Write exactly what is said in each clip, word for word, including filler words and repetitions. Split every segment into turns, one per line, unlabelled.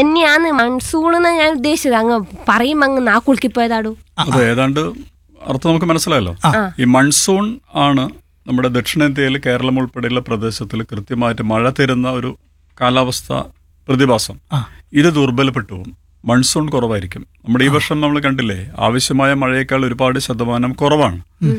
അതന്നെയാണ് മൺസൂൺ എന്ന് ഞാൻ ഉദ്ദേശിച്ചത്. അങ്ങ് പറയുമ്പോ അങ്ങ് നാക്കുളുക്കിപ്പോയതാടൂ.
അത് ഏതാണ്ട് അർത്ഥം നമുക്ക് മനസ്സിലായല്ലോ. ഈ മൺസൂൺ ആണ് നമ്മുടെ ദക്ഷിണേന്ത്യയിൽ കേരളം ഉൾപ്പെടെയുള്ള പ്രദേശത്തിൽ കൃത്യമായിട്ട് മഴ തരുന്ന ഒരു കാലാവസ്ഥ പ്രതിഭാസം. ഇത് ദുർബലപ്പെട്ടു പോകും, മൺസൂൺ കുറവായിരിക്കും. നമ്മുടെ ഈ വർഷം നമ്മൾ കണ്ടില്ലേ, ആവശ്യമായ മഴയേക്കാൾ ഒരുപാട് ശതമാനം കുറവാണ്.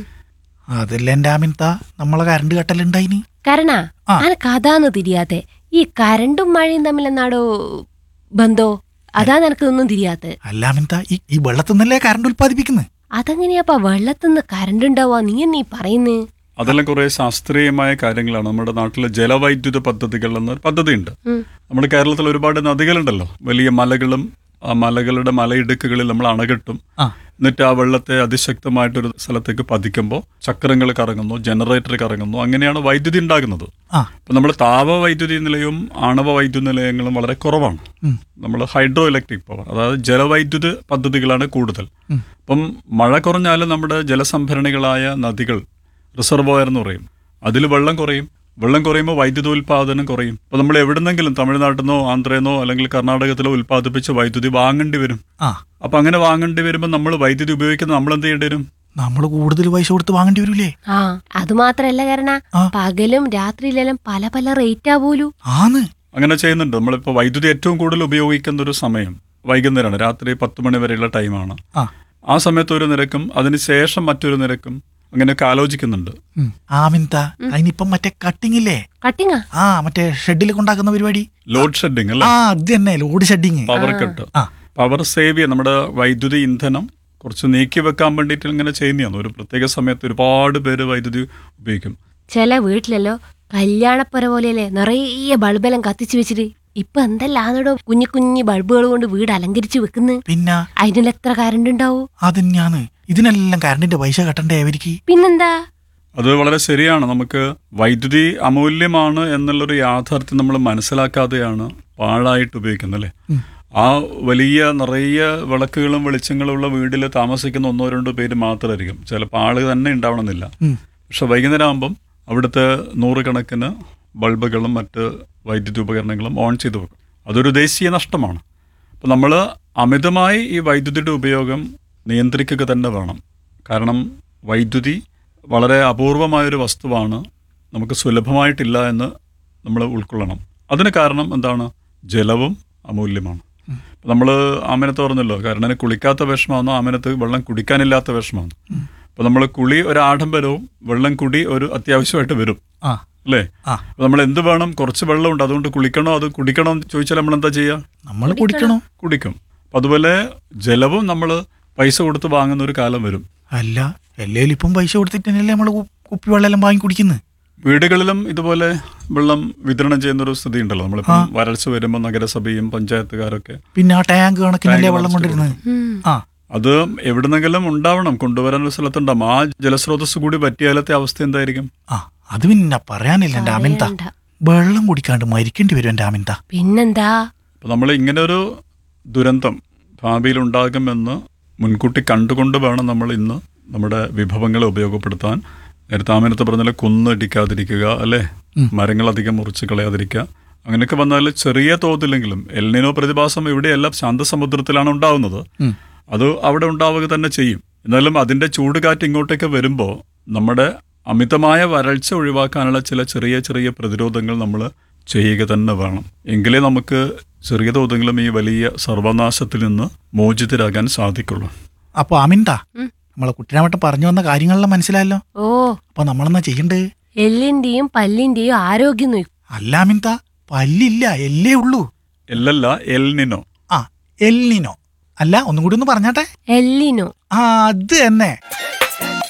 അതല്ലേ എന്റെ ആമിൻത നമ്മളെ കരണ്ട് കട്ടലുണ്ടായിനി.
കരണ കഥാന്ന് തിരിയാതെ ഈ കരണ്ടും മഴയും തമ്മിൽ എന്നാടോ ബന്ധോ? അതാ നിനക്കൊന്നും തിരിയാത്ത.
അല്ല ആമിൻത, ഈ വെള്ളത്തിൽ നിന്നല്ലേ കരണ്ട് ഉൽപ്പാദിപ്പിക്കുന്നത്?
അതെങ്ങനെയാപ്പാ വെള്ളത്തിന്ന് കരണ്ട് ഉണ്ടാവാ? നീ എന്നീ പറയുന്നേ?
അതെല്ലാം കുറെ ശാസ്ത്രീയമായ കാര്യങ്ങളാണ്. നമ്മുടെ നാട്ടിലെ ജലവൈദ്യുത പദ്ധതികൾ എന്നൊരു പദ്ധതിയുണ്ട്. നമ്മുടെ കേരളത്തിൽ ഒരുപാട് നദികളുണ്ടല്ലോ, വലിയ മലകളും ആ മലകളുടെ മലയിടുക്കുകളിൽ നമ്മൾ അണകെട്ടും. എന്നിട്ട് ആ വെള്ളത്തെ അതിശക്തമായിട്ടൊരു സ്ഥലത്തേക്ക് പതിക്കുമ്പോൾ ചക്രങ്ങൾ കറങ്ങുന്നു, ജനറേറ്റർ കറങ്ങുന്നു, അങ്ങനെയാണ് വൈദ്യുതി ഉണ്ടാകുന്നത്. അപ്പൊ നമ്മുടെ താപ വൈദ്യുതി നിലയവും ആണവ വൈദ്യുത നിലയങ്ങളും വളരെ കുറവാണ്. നമ്മൾ ഹൈഡ്രോ ഇലക്ട്രിക് പവർ, അതായത് ജലവൈദ്യുത പദ്ധതികളാണ് കൂടുതൽ. അപ്പം മഴ കുറഞ്ഞാലും നമ്മുടെ ജലസംഭരണികളായ നദികൾ, റിസർവോയർ എന്ന് പറയും, അതിൽ വെള്ളം കുറയും. വെള്ളം കുറയുമ്പോൾ വൈദ്യുതോൽപാദനം കുറയും. അപ്പോൾ നമ്മൾ എവിടുന്നെങ്കിലും തമിഴ്നാട്ടിൽ നിന്നോ ആന്ധ്രയെന്നോ അല്ലെങ്കിൽ കർണാടകത്തിലോ ഉൽപ്പാദിപ്പിച്ച വൈദ്യുതി വാങ്ങേണ്ടി വരും. അപ്പൊ അങ്ങനെ വാങ്ങേണ്ടി വരുമ്പോൾ നമ്മൾ വൈദ്യുതി ഉപയോഗിക്കുന്നത് നമ്മൾ എന്ത് ചെയ്യേണ്ടി വരും?
നമ്മൾ കൂടുതൽ പൈസ കൊടുത്ത് വാങ്ങേണ്ടി വരൂലേ?
ആ അത് മാത്രല്ല കാരണം പകലും രാത്രിയിലെല്ലാം പല പല റേറ്റാ പോലും.
ആന്ന്
അങ്ങനെ ചെയ്യുന്നുണ്ട്. നമ്മളിപ്പോൾ വൈദ്യുതി ഏറ്റവും കൂടുതൽ ഉപയോഗിക്കുന്ന ഒരു സമയം വൈകുന്നേരമാണ്, രാത്രി പത്ത് മണി വരെയുള്ള ടൈമാണ്. ആ സമയത്ത് ഒരു നിരക്കും അതിന് ശേഷം മറ്റൊരു നിരക്കും അങ്ങനെയൊക്കെ ആലോചിക്കുന്നുണ്ട്.
ആമിൻത, അതിനിപ്പം മറ്റേ കട്ടിംഗ് ഇല്ലേ?
കട്ടിങ്
ആ മറ്റേ ഷെഡിൽ കൊണ്ടാക്കുന്ന പരിപാടി,
ലോഡ് ഷെഡിങ് അല്ലേ?
ആ അത് തന്നെ, load shedding.
Power cut, power save ചെയ്യാൻ നമ്മുടെ വൈദ്യുതി ഇന്ധനം കുറച്ച് നീക്കി വെക്കാൻ വേണ്ടിയിട്ട് ഇങ്ങനെ ചെയ്യുന്നതാണ്. ഒരു പ്രത്യേക സമയത്ത് ഒരുപാട് പേര് വൈദ്യുതി ഉപയോഗിക്കും.
ചില വീട്ടിലല്ലോ കല്യാണപ്പുര പോലെയല്ലേ നിറയെ ബൾബെല്ലാം കത്തിച്ചു വെച്ചിട്ട് ഇപ്പൊ എന്തെല്ലാന്നോ കുഞ്ഞു കുഞ്ഞു ബൾബുകൾ കൊണ്ട് വീട് അലങ്കരിച്ച് വെക്കുന്നു.
പിന്നെ
അതിന് എത്ര കറണ്ട് ഉണ്ടാവും?
അതെന്നാണ്, ഇതിനെല്ലാം കറണ്ടിന്റെ പൈസ കട്ടണ്ടേ അവർക്ക്?
പിന്നെന്താ?
അത് വളരെ ശരിയാണ്. നമുക്ക് വൈദ്യുതി അമൂല്യമാണ് എന്നുള്ളൊരു യാഥാർത്ഥ്യം നമ്മൾ മനസ്സിലാക്കാതെയാണ് പാഴായിട്ട് ഉപയോഗിക്കുന്നത് അല്ലേ. ആ വലിയ നിറയെ വിളക്കുകളും വെളിച്ചങ്ങളും ഉള്ള വീട്ടിൽ താമസിക്കുന്ന ഒന്നോ രണ്ടോ പേര് മാത്രമായിരിക്കും, ചിലപ്പോൾ ആള് തന്നെ ഉണ്ടാവണമെന്നില്ല. പക്ഷെ വൈകുന്നേരം ആകുമ്പം അവിടുത്തെ നൂറുകണക്കിന് ബൾബുകളും മറ്റ് വൈദ്യുതി ഉപകരണങ്ങളും ഓൺ ചെയ്ത് വെക്കും. അതൊരു ദേശീയ നഷ്ടമാണ്. അപ്പോൾ നമ്മൾ അമിതമായി ഈ വൈദ്യുതിയുടെ ഉപയോഗം നിയന്ത്രിക്കുക തന്നെ വേണം. കാരണം വൈദ്യുതി വളരെ അപൂർവമായൊരു വസ്തുവാണ്, നമുക്ക് സുലഭമായിട്ടില്ല എന്ന് നമ്മൾ ഉൾക്കൊള്ളണം. അതിന് കാരണം എന്താണ്? ജലവും അമൂല്യമാണ്. നമ്മൾ ആമനത്ത് പറഞ്ഞല്ലോ, കർണന് കുളിക്കാത്ത വിഷമാണ്, ആമനത്ത് വെള്ളം കുടിക്കാനില്ലാത്ത വിഷമാണ്. അപ്പോൾ നമ്മൾ കുളി ഒരു ആഡംബരവും വെള്ളം കുടി ഒരു അത്യാവശ്യമായിട്ട് വരും അല്ലേ. അപ്പോൾ നമ്മൾ എന്ത് വേണം? കുറച്ച് വെള്ളമുണ്ട്, അതുകൊണ്ട് കുളിക്കണോ അത് കുടിക്കണോ എന്ന് ചോദിച്ചാൽ നമ്മൾ എന്താ ചെയ്യുക?
നമ്മൾ കുടിക്കണോ?
കുടിക്കും. അപ്പം അതുപോലെ ജലവും നമ്മൾ പൈസ കൊടുത്ത് വാങ്ങുന്ന ഒരു കാലം വരും.
അല്ല, എല്ലാവരും ഇപ്പം പൈസ കൊടുത്തിട്ടല്ലേ നമ്മൾ കുപ്പിവെള്ളം വാങ്ങി കുടിക്കുന്നത്.
വീടുകളിലും ഇതുപോലെ വെള്ളം വിതരണം ചെയ്യുന്നൊരു സ്ഥിതി ഉണ്ടല്ലോ. നമ്മളിപ്പം വരൾച്ച വരുമ്പോൾ നഗരസഭയും പഞ്ചായത്തുകാരൊക്കെ
പിന്നെ ആ ടാങ്ക് കണക്കിനല്ലേ വെള്ളം കൊണ്ടിരുന്നത്. ആ
അത് എവിടുന്നെങ്കിലും ഉണ്ടാവണം, കൊണ്ടുവരാൻ ഒരു സ്ഥലത്തുണ്ടാവും. ആ ജലസ്രോതസ് കൂടി പറ്റിയാലത്തെ അവസ്ഥ എന്തായിരിക്കും?
ആ അത് പിന്നെ പറയാനില്ല എൻ്റെ ആമിൻത, വെള്ളം കുടിക്കാണ്ട് മരിക്കേണ്ടി വരും എൻ്റെ ആമിൻത.
പിന്നെന്താ?
അപ്പൊ നമ്മൾ ഇങ്ങനെ ഒരു ദുരന്തം ഭാവിയിൽ ഉണ്ടാകുമെന്ന് മുൻകൂട്ടി കണ്ടുകൊണ്ട് വേണം നമ്മൾ ഇന്ന് നമ്മുടെ വിഭവങ്ങളെ ഉപയോഗപ്പെടുത്താൻ. നേരത്തെ ആമിനത്ത് പറഞ്ഞാൽ കുന്നിടിക്കാതിരിക്കുക അല്ലേ, മരങ്ങൾ അധികം മുറിച്ച് കളയാതിരിക്കുക. അങ്ങനെയൊക്കെ വന്നാൽ ചെറിയ തോതിലെങ്കിലും, എൽനിനോ പ്രതിഭാസം ഇവിടെയല്ല ശാന്തസമുദ്രത്തിലാണ് ഉണ്ടാവുന്നത്, അത് അവിടെ ഉണ്ടാവുക തന്നെ ചെയ്യും. എന്നാലും അതിൻ്റെ ചൂട് കാറ്റ് ഇങ്ങോട്ടേക്ക് വരുമ്പോൾ നമ്മുടെ അമിതമായ വരൾച്ച ഒഴിവാക്കാനുള്ള ചില ചെറിയ ചെറിയ പ്രതിരോധങ്ങൾ നമ്മൾ ചെയ്യുക തന്നെ വേണം. എങ്കിലേ നമുക്ക് ചെറിയ തോതെങ്കിലും ഈ വലിയ സർവനാശത്തിൽ നിന്ന് മോചിതരാകാൻ സാധിക്കുള്ളൂ.
അപ്പൊ ആമിൻത, നമ്മളെ കുട്ടിരാമട്ടം പറഞ്ഞു വന്ന കാര്യങ്ങളെല്ലാം മനസ്സിലായല്ലോ.
ഓ
അപ്പൊ നമ്മളെന്നാ ചെയ്യണ്ടേ?
എല്ലിന്റെയും പല്ലിന്റെയും ആരോഗ്യം നോക്കും.
അല്ല ആമിൻത, പല്ലില്ല, എല്ലേ ഉള്ളൂ.
എല്ലല്ല, എൽനിനോ.
ആ എൽനിനോ. അല്ല, ഒന്നും കൂടി ഒന്ന് പറഞ്ഞാട്ടെ.
എല്ലിനോ.
ആ അത് തന്നെ.